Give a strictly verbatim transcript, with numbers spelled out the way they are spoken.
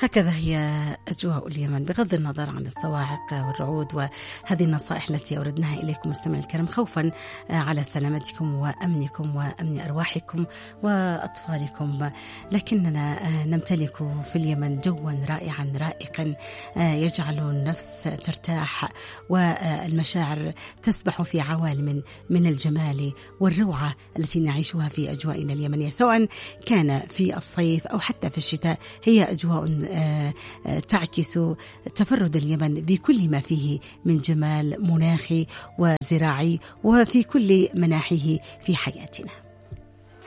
هكذا هي أجواء اليمن بغض النظر عن الصواعق والرعود، وهذه النصائح التي أوردناها إليكم مستمعي الكرام خوفا على سلامتكم وأمنكم وأمن أرواحكم وأطفالكم. لكننا نمتلك في اليمن جوا رائعا رائقا يجعل النفس ترتاح والمشاعر تسبح في عوالم من الجمال والروعة التي نعيشها في أجوائنا اليمنية، سواء كان في الصيف أو حتى في الشتاء. هي أجواء تعكس تفرد اليمن بكل ما فيه من جمال مناخي وزراعي وفي كل مناحيه في حياتنا.